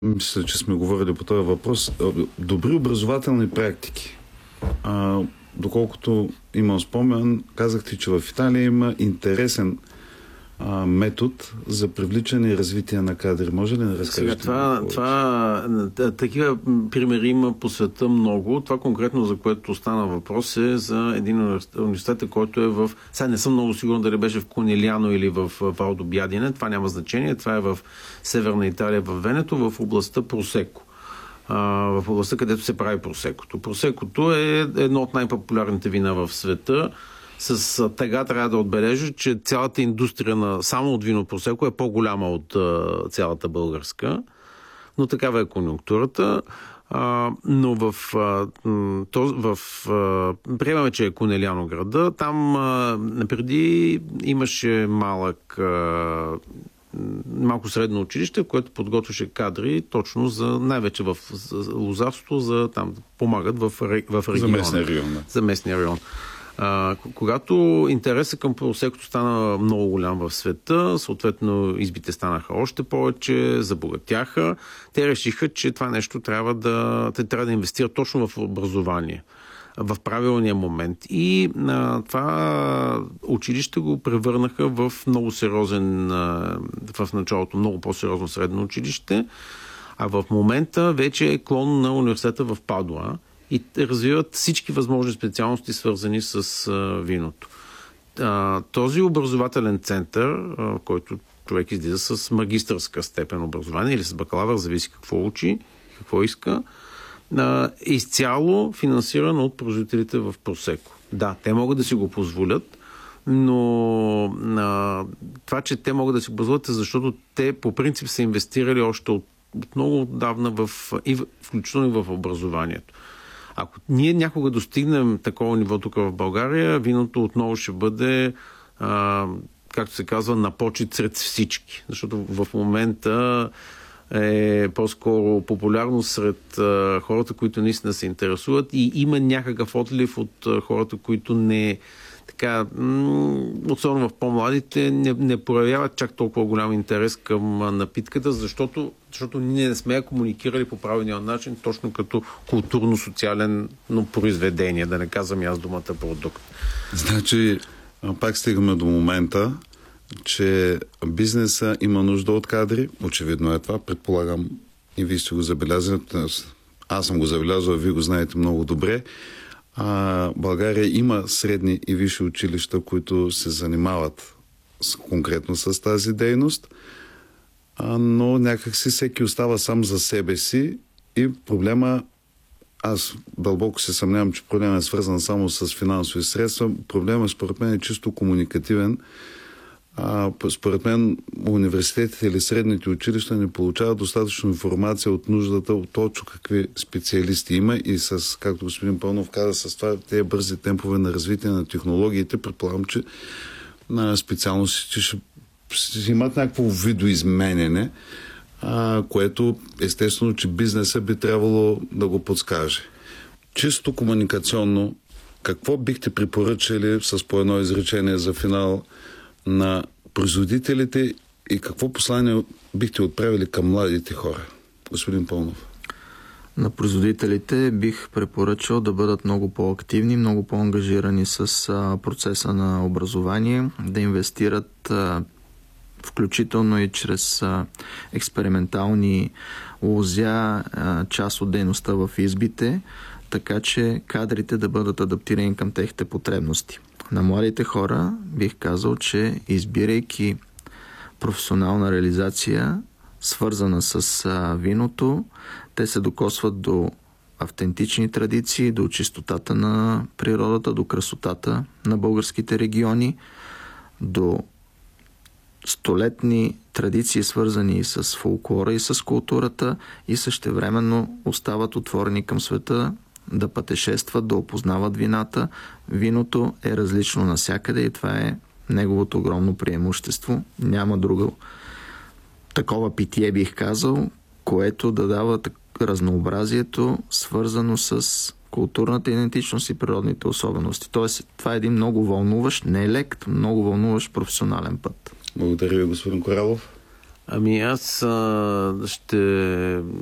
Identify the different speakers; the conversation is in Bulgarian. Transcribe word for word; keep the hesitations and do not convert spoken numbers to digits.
Speaker 1: Мисля, че сме говорили по този въпрос. Добри образователни практики. А, доколкото имам спомен, казахте, че в Италия има интересен а, метод за привличане и развитие на кадри. Може ли да разкажете?
Speaker 2: Сега, това, това, такива примери има по света много. Това конкретно, за което стана въпрос, е за един университет, който е в... Сега не съм много сигурен дали беше в Кониляно или в Валдо Бядине. Това няма значение. Това е в Северна Италия, в Венето, в областта Просеко. В областта, където се прави просекото. Просекото е едно от най-популярните вина в света. С тега трябва да отбележа, че цялата индустрия на само от вино просеко е по-голяма от а, цялата българска, но такава е конюнктурата. А, но в, а, то, в а, приемаме, че е Конеляно града. Там а, преди имаше малък а, малко средно училище, което подготвяше кадри точно за, най-вече в лозарство, за там помагат в, в региона.
Speaker 1: За местния район. Да.
Speaker 2: За местния район. А, когато интересът към просекото стана много голям в света, съответно избите станаха още повече, забогатяха, те решиха, че това нещо трябва да, те трябва да инвестират точно в образование, в правилния момент. И а, това училище го превърнаха в много сериозен, а, в началото много по-сериозно средно училище, а в момента вече е клон на университета в Падуа и развиват всички възможни специалности, свързани с а, виното. А, този образователен център, а, който човек излиза с магистърска степен образование или с бакалавър, зависи какво учи, какво иска, е изцяло финансиран от производителите в Просеко. Да, те могат да си го позволят, но а, това, че те могат да си го позволят, е защото те по принцип са инвестирали още от, от много отдавна, в, и в, включително и в образованието. Ако ние някога достигнем такова ниво тук в България, виното отново ще бъде, а, както се казва, на почет сред всички. Защото в момента е по-скоро популярно сред а, хората, които наистина се интересуват и има някакъв отлив от а, хората, които не така, м- особено в по-младите, не, не проявяват чак толкова голям интерес към а, напитката, защото, защото ние не сме я комуникирали по правилния начин, точно като културно-социален произведение, да не казвам аз думата продукт.
Speaker 1: Значи, пак стигаме до момента, че бизнеса има нужда от кадри. Очевидно е това. Предполагам и вие сте го забелязали. Аз съм го забелязал, вие го знаете много добре. А, България има средни и висши училища, които се занимават с, конкретно с тази дейност, а, но някак си всеки остава сам за себе си и проблема, аз дълбоко се съмнявам, че проблема е свързан само с финансови средства. Проблема според мен е чисто комуникативен. А, според мен университетите или средните училища не получават достатъчно информация от нуждата от точно какви специалисти има и с, както господин Пълнов каза, с това тези бързи темпове на развитие на технологиите, предполагам, че на специалностите ще, ще имат някакво видоизменене, а, което естествено, че бизнеса би трябвало да го подскаже. Чисто комуникационно, какво бихте препоръчали с по едно изречение за финал на производителите и какво послание бихте отправили към младите хора? Господин Пълнов.
Speaker 3: На производителите бих препоръчал да бъдат много по-активни, много по-ангажирани с а, процеса на образование, да инвестират а, включително и чрез а, експериментални лозя, а, част от дейността в избите, така че кадрите да бъдат адаптирани към техните потребности. На младите хора бих казал, че избирайки професионална реализация, свързана с а, виното, те се докосват до автентични традиции, до чистотата на природата, до красотата на българските региони, до столетни традиции, свързани с фолклора и с културата и същевременно остават отворени към света, да пътешестват, да опознават вината. Виното е различно навсякъде и това е неговото огромно преимущество. Няма друго такова питие, бих казал, което да дава разнообразието, свързано с културната идентичност и природните особености. Тоест, това е един много вълнуващ, не лек, много вълнуващ професионален път.
Speaker 1: Благодаря ви, господин Коралов.
Speaker 2: Ами аз а, ще